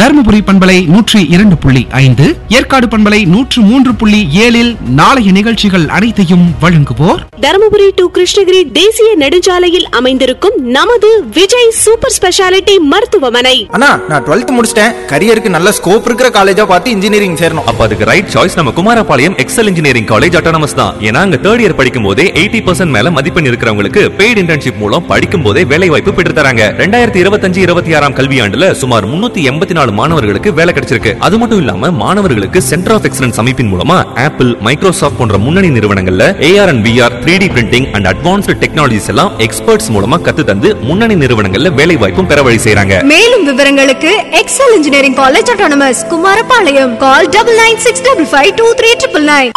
தருமபுரி பண்பலை 102.5, ஏற்காடு பண்பலை 103.7 நாளைய நிகழ்ச்சிகள் அனைத்தையும் வழங்குவோர் தருமபுரி டு கிருஷ்ணகிரி தேசிய நெடுஞ்சாலையில் அமைந்திருக்கும் நமது விஜய் சூப்பர் ஸ்பெஷாலிட்டி மருத்துவமனை. அண்ணா, நான் 12th முடிச்சிட்டேன். கரியருக்கு நல்ல ஸ்கோப் இருக்கிற காலேஜா பார்த்து இன்ஜினியரிங் சேரணும். அப்ப அதுக்கு ரைட் சாய்ஸ் நம்ம Kumarapalayam XL engineering college autonomous தான். ஏன்னா அங்க 3rd இயர் படிக்கும் போதே 80% மேல மதிப்பெண் இருக்கிறவங்களுக்கு பெய்டு இன்டர்ன்ஷிப் மூலம் படிக்கும் போதே வேலை வாய்ப்பு பெற்று தராங்க. 2025-26 கல்வியாண்டுல சுமார் 384 மாணவர்களுக்கு வேலை கிடைச்சிருக்கு. அது மட்டும் இல்லாம மாணவர்களுக்கு சென்டர் ஆஃப் எக்ஸலன்ஸ் அமைப்பின் மூலமா ஆப்பிள், மைக்ரோசாஃப்ட் போன்ற முன்னணி நிறுவனங்கள்ல AR and VR, 3D printing and advanced technologies எல்லாம் எக்ஸ்பர்ட்ஸ் மூலமா கத்து தந்து முன்னணி நிறுவனங்கள்ல வேலை வாய்ப்பும் பெற வழி செய்றாங்க. மேலும் விவரங்களுக்கு XL engineering college autonomous Kumarapalayam. கால் 9965523999.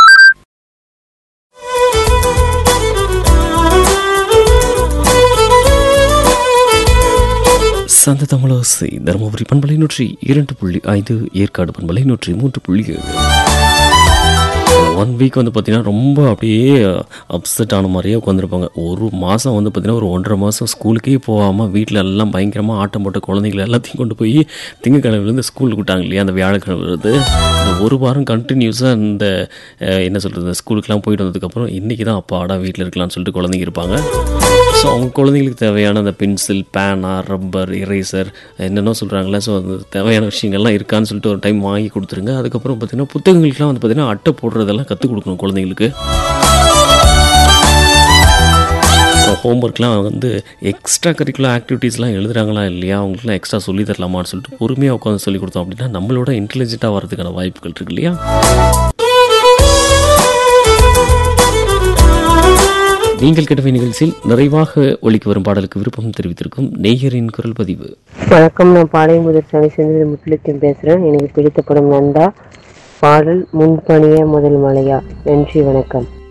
சந்த தமிழோசை தருமபுரி பண்பலை 102.5, ஏற்காடு பண்பலை 103.7. 1 வீக் வந்து பார்த்தீங்கன்னா ரொம்ப அப்படியே அப்செட் ஆன மாதிரியே உட்காந்துருப்பாங்க. ஒரு மாதம் வந்து பார்த்தீங்கன்னா ஒரு 1.5 மாதம் ஸ்கூலுக்கே போகாமல் வீட்டில் எல்லாம் பயங்கரமாக ஆட்டம் போட்ட குழந்தைங்களை எல்லாத்தையும் கொண்டு போய் திங்கக்கிழமையிலேருந்து ஸ்கூலுக்கு விட்டாங்க இல்லையா, அந்த வியாழக்கிழமையிலேருந்து இந்த ஒரு வாரம் கண்டினியூஸாக இந்த என்ன சொல்கிறது ஸ்கூலுக்கெலாம் போயிட்டு வந்ததுக்கப்புறம் இன்றைக்கி தான் அப்பாடா வீட்டில் இருக்கலாம்னு சொல்லிட்டு குழந்தைங்க இருப்பாங்க. ஸோ அவங்க குழந்தைங்களுக்கு தேவையான அந்த பென்சில், பேனா, ரப்பர், எரேசர் என்னென்ன சொல்கிறாங்களே, ஸோ அந்த தேவையான விஷயங்கள்லாம் இருக்கான்னு சொல்லிட்டு ஒரு டைம் வாங்கி கொடுத்துருங்க. அதுக்கப்புறம் பார்த்திங்கன்னா புத்தகங்களுக்குலாம் வந்து பார்த்திங்கன்னா அட்டை போடுறதெல்லாம் கற்றுக் கொடுக்கணும் குழந்தைங்களுக்கு. ஹோம்ஒர்க்லாம் வந்து எக்ஸ்ட்ரா கரிக்குலர் ஆக்டிவிட்டீஸ்லாம் எழுதுகிறாங்களா இல்லையா, அவங்களுக்குலாம் எக்ஸ்ட்ரா சொல்லி தரலாமான்னு சொல்லிட்டு பொறுமையாக உட்காந்து சொல்லி கொடுத்தோம் அப்படின்னா நம்மளோட இன்டெலிஜென்ட்டாக வரதுக்கான வாய்ப்புகள் இருக்கு இல்லையா. நீங்கள் கேட்டவை நிகழ்ச்சியில் நிறைவாக ஒலிக்கு வரும் பாடலுக்கு விருப்பம் தெரிவித்திருக்கும் நேயரின் குரல் பதிவு. வணக்கம், நான் பாளையம்புதூர் சனி செந்தில் முத்துலட்சுமி பேசுகிறேன். எனக்கு பிடித்தப்படும் நந்தா பாடல் முன்பணிய முதல் மலையா. நன்றி, வணக்கம்.